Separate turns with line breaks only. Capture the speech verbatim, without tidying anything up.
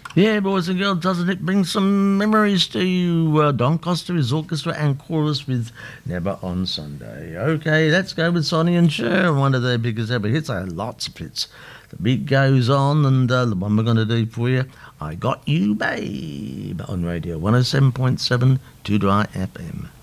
Yeah, boys and girls, doesn't it bring some memories to you? Uh, Don Costa, his orchestra and chorus with Never on Sunday. Okay, let's go with Sonny and Cher, one of their biggest ever hits. I had lots of hits. The beat goes on, and uh, the one we're going to do for you, I Got You, Babe, on radio one oh seven point seven, Two Dry F M.